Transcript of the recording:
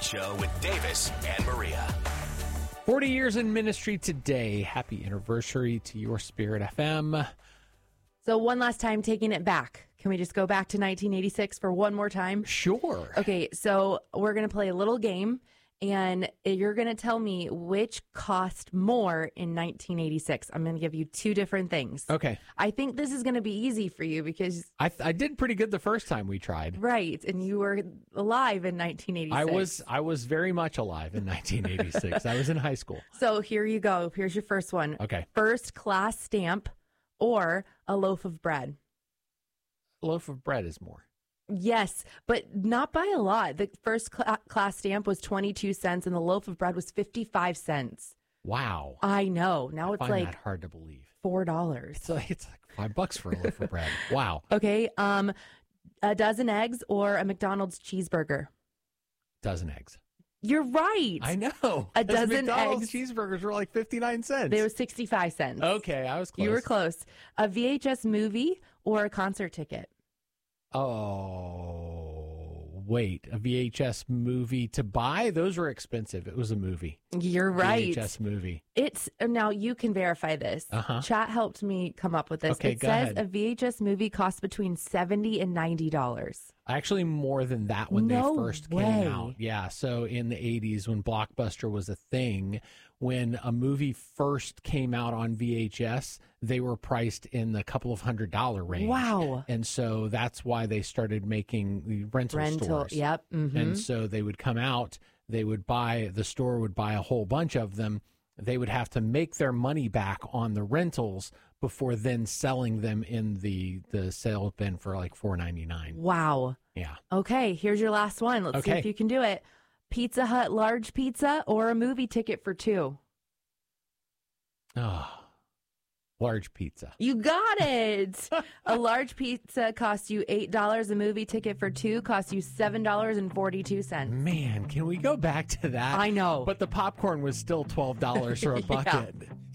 Night Show with Davis and Maria. 40 years in ministry today. Happy anniversary to your Spirit FM. So one last time, taking it back. Can we just go back to 1986 for one more time? Sure. Okay, so we're going to play a little game, and you're going to tell me which cost more in 1986. I'm going to give you two different things. Okay. I think this is going to be easy for you because... I did pretty good the first time we tried. Right, and you were alive in 1986. I was very much alive in 1986. I was in high school. So here you go. Here's your first one. Okay. First class stamp or a loaf of bread? A loaf of bread is more. Yes, but not by a lot. The first class stamp was 22 cents and the loaf of bread was 55 cents. Wow. I know. Now it's I find like that hard to believe. $4. It's like $5 for a loaf of bread. Wow. Okay. A dozen eggs or a McDonald's cheeseburger? Dozen eggs. You're right. I know. A dozen McDonald's eggs. cheeseburgers were like 59 cents. They were 65 cents. Okay, I was close. You were close. A VHS movie or a concert ticket? Oh, wait. A VHS movie to buy? Those were expensive. It was a movie. You're right. VHS movie. It's now you can verify this. Chat helped me come up with this. Okay, it go says ahead. a VHS movie costs between $70 and $90. Actually, more than that when No they first way. came out. Yeah, so in the 80s when Blockbuster was a thing, when a movie first came out on VHS, they were priced in the couple of $100 range. Wow. And so that's why they started making the rental stores. Yep. Mm-hmm. And so they would come out, the store would buy a whole bunch of them. They would have to make their money back on the rentals before then selling them in the sale bin for like $4.99. Wow. Yeah. Okay, here's your last one. Let's see if you can do it. Pizza Hut large pizza or a movie ticket for two? Oh, large pizza. You got it. A large pizza costs you $8. A movie ticket for two costs you $7.42. Man, can we go back to that? I know. But the popcorn was still $12 for a bucket.